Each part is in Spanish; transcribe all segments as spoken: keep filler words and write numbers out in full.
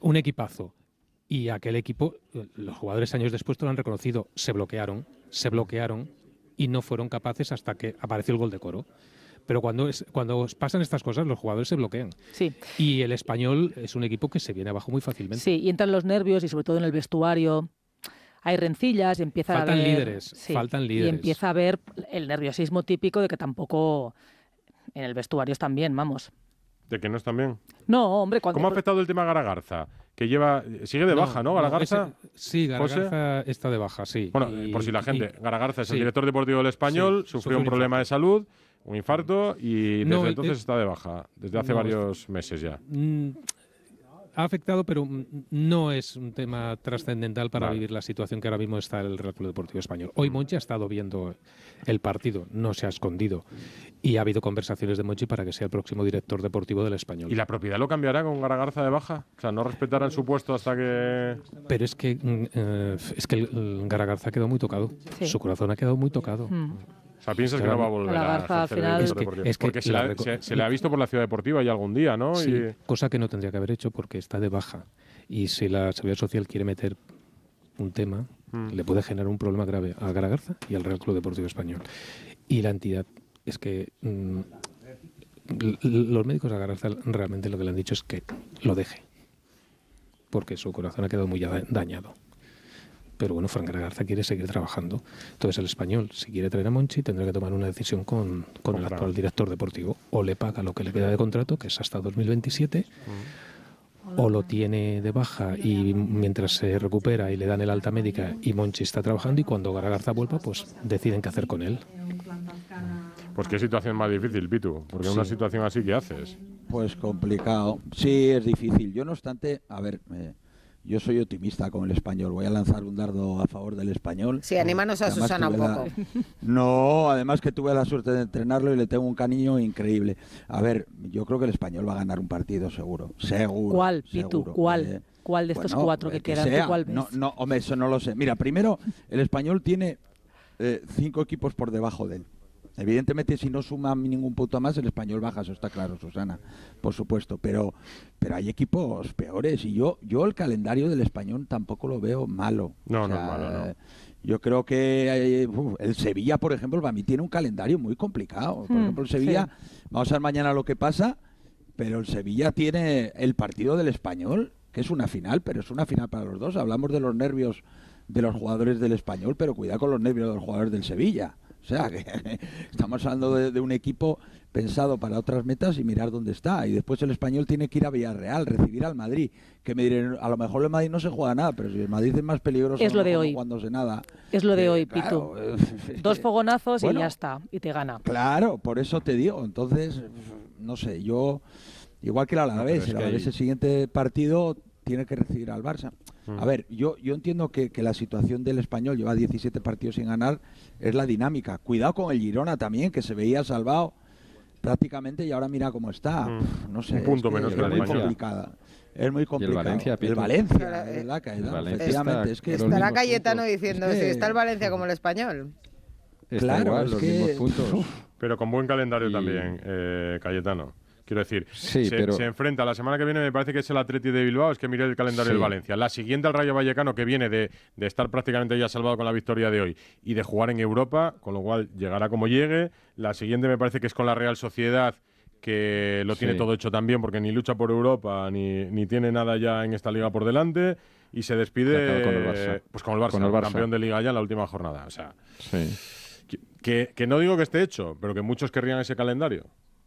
un equipazo. Y aquel equipo, los jugadores años después te lo han reconocido, se bloquearon, se bloquearon y no fueron capaces hasta que apareció el gol de Coro. Pero cuando, es, cuando pasan estas cosas, los jugadores se bloquean. Sí. Y el Español es un equipo que se viene abajo muy fácilmente. Sí, y entran los nervios y sobre todo en el vestuario hay rencillas, y empieza faltan a haber... líderes, sí, faltan líderes. Y empieza a haber el nerviosismo típico de que tampoco en el vestuario están bien, vamos. ¿De que no están bien? No, hombre... Cuando... ¿Cómo ha afectado el tema Garagarza? Que lleva sigue de baja, ¿no? ¿no? Garagarza. No, ese, sí, Garagarza ¿José? Está de baja, sí. Bueno, y, por si la gente, y, Garagarza es sí, el director deportivo del Español, sí, sufrió un problema de salud, un infarto y desde no, entonces eh, está de baja, desde hace no, varios meses ya. Mm, ha afectado, pero no es un tema trascendental para vale. vivir la situación que ahora mismo está el Real Club Deportivo Español. Hoy Monchi ha estado viendo el partido, no se ha escondido. Y ha habido conversaciones de Monchi para que sea el próximo director deportivo del Español. ¿Y la propiedad lo cambiará con Garagarza de baja? O sea, ¿no respetarán su puesto hasta que...? Pero es que, eh, es que el, el Garagarza ha quedado muy tocado. Sí. Su corazón ha quedado muy tocado. Mm. O sea, piensas que no va a volver a ejercer el director deportivo. Es que Porque se, la, se, se le ha visto por la Ciudad Deportiva ya algún día, ¿no? Sí, y... cosa que no tendría que haber hecho porque está de baja. Y si la Seguridad Social quiere meter un tema, mm. le puede generar un problema grave a Garagarza y al Real Club Deportivo Español. Y la entidad, es que mmm, los médicos de Garagarza realmente lo que le han dicho es que lo deje. Porque su corazón ha quedado muy dañado. Pero bueno, Fran Garagarza quiere seguir trabajando. Entonces el Español, si quiere traer a Monchi, tendrá que tomar una decisión con, con el actual director deportivo. O le paga lo que le queda de contrato, que es hasta dos mil veintisiete, mm. o lo tiene de baja y mientras se recupera y le dan el alta médica y Monchi está trabajando, y cuando Garagarza vuelva, pues deciden qué hacer con él. Pues qué situación más difícil, Pitu, porque sí. Una situación así, ¿qué haces? Pues complicado. Sí, es difícil. Yo no obstante, a ver... Eh, Yo soy optimista con el Español. Voy a lanzar un dardo a favor del Español. Sí, anímanos a además Susana un poco. La... No, además que tuve la suerte de entrenarlo y le tengo un cariño increíble. A ver, yo creo que el Español va a ganar un partido seguro. Seguro. ¿Cuál, Pitu? ¿Cuál? Eh, ¿Cuál de estos bueno, cuatro que, que quedan? Sea. ¿Cuál ves? No, no, hombre, eso no lo sé. Mira, primero, el Español tiene eh, cinco equipos por debajo de él. Evidentemente, si no suma ningún punto más, el Español baja, eso está claro, Susana, por supuesto, pero pero hay equipos peores y yo yo el calendario del Español tampoco lo veo malo. No, o sea, no es malo, no. Yo creo que uf, el Sevilla, por ejemplo, para mí tiene un calendario muy complicado. Por hmm, ejemplo, el Sevilla, sí. Vamos a ver mañana lo que pasa, pero el Sevilla tiene el partido del Español, que es una final, pero es una final para los dos. Hablamos de los nervios de los jugadores del Español, pero cuidado con los nervios de los jugadores del Sevilla. O sea, que estamos hablando de, de un equipo pensado para otras metas y mirar dónde está. Y después el Español tiene que ir a Villarreal, recibir al Madrid. Que me dirán, a lo mejor el Madrid no se juega nada, pero si el Madrid es más peligroso, es lo de hoy. Cuando se nada. Es lo de eh, hoy, claro, Pitu. Dos fogonazos bueno, y ya está, y te gana. Claro, por eso te digo. Entonces, no sé, yo, igual que el Alavés, no, el Alavés hay... el siguiente partido tiene que recibir al Barça. A ver, yo yo entiendo que, que la situación del Español, lleva diecisiete partidos sin ganar, es la dinámica. Cuidado con el Girona también, que se veía salvado prácticamente y ahora mira cómo está. Mm. No sé, un punto es menos que que es el muy Valencia. complicada. Es muy complicado. El Valencia, el Valencia, la verdad, Cayetano, Valencia efectivamente. está, es que estará Cayetano diciendo es que... si está el Valencia como el Español. Está claro, igual, es los que... mismos puntos. Pero con buen calendario y... también, eh, Cayetano. Quiero decir, sí, se, pero... se enfrenta la semana que viene, me parece que es el Atleti de Bilbao, es que mire el calendario sí. del Valencia. La siguiente al Rayo Vallecano, que viene de, de estar prácticamente ya salvado con la victoria de hoy y de jugar en Europa, con lo cual llegará como llegue. La siguiente me parece que es con la Real Sociedad, que lo tiene sí. todo hecho también, porque ni lucha por Europa, ni, ni tiene nada ya en esta liga por delante, y se despide con el Barça, pues con el Barça, con el Barça. campeón de liga ya en la última jornada. O sea, sí. que, que, que no digo que esté hecho, pero que muchos querrían ese calendario.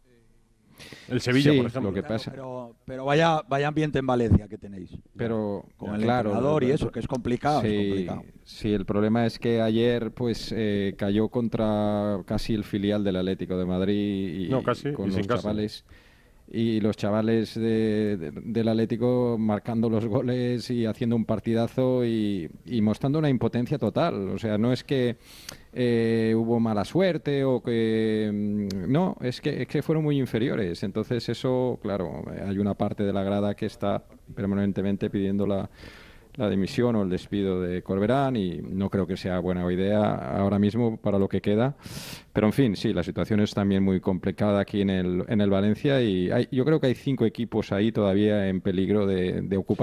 El Sevilla, sí, por ejemplo. Lo que pasa. Pero, pero vaya, vaya ambiente en Valencia que tenéis. Pero con el claro, entrenador y eso, que es complicado, sí, es complicado. Sí, el problema es que ayer pues eh, cayó contra casi el filial del Atlético de Madrid y no, casi, con y los sin chavales. Casa. Y los chavales de, de, del Atlético marcando los goles y haciendo un partidazo y, y mostrando una impotencia total. O sea, no es que eh, hubo mala suerte o que... No, es que, es que fueron muy inferiores. Entonces eso, claro, hay una parte de la grada que está permanentemente pidiendo la, la dimisión o el despido de Corberán y no creo que sea buena idea ahora mismo para lo que queda. Pero en fin, sí, la situación es también muy complicada aquí en el, en el Valencia y hay, yo creo que hay cinco equipos ahí todavía en peligro de, de ocupar